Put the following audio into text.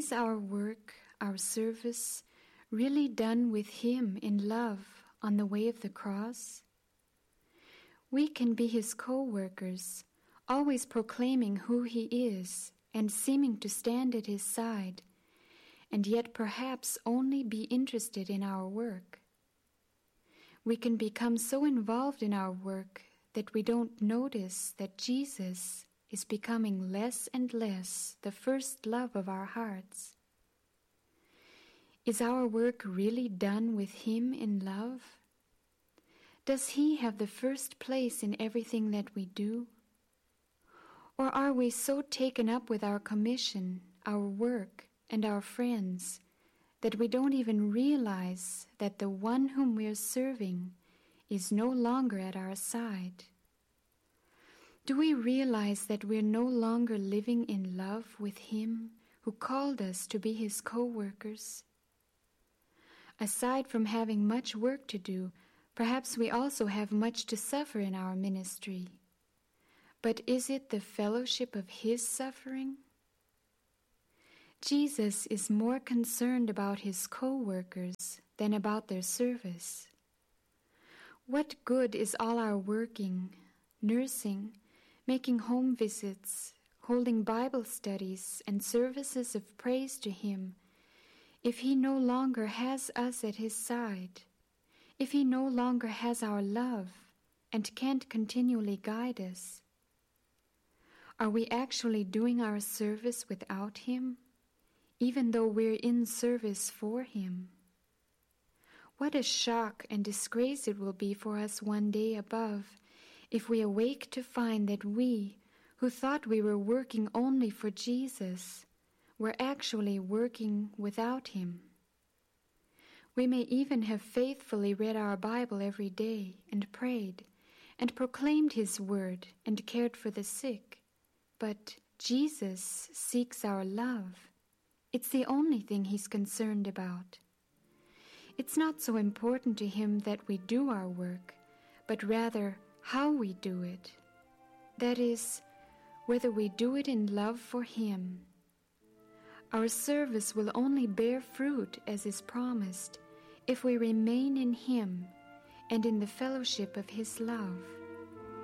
is our work, our service, really done with Him in love on the way of the cross? We can be His co-workers, always proclaiming who He is and seeming to stand at His side, and yet perhaps only be interested in our work. We can become so involved in our work that we don't notice that Jesus is becoming less and less the first love of our hearts. Is our work really done with Him in love? Does He have the first place in everything that we do? Or are we so taken up with our commission, our work, and our friends that we don't even realize that the one whom we are serving is no longer at our side? Do we realize that we are no longer living in love with Him who called us to be His co-workers? Aside from having much work to do, perhaps we also have much to suffer in our ministry. But is it the fellowship of His suffering? Jesus is more concerned about His co-workers than about their service. What good is all our working, nursing, making home visits, holding Bible studies and services of praise to Him, if He no longer has us at His side, if He no longer has our love and can't continually guide us? Are we actually doing our service without Him, even though we're in service for Him? What a shock and disgrace it will be for us one day above if we awake to find that we, who thought we were working only for Jesus, were actually working without Him. We may even have faithfully read our Bible every day and prayed and proclaimed His word and cared for the sick, but Jesus seeks our love. It's the only thing He's concerned about. It's not so important to Him that we do our work, but rather how we do it. That is, whether we do it in love for Him. Our service will only bear fruit, as is promised, if we remain in Him and in the fellowship of His love.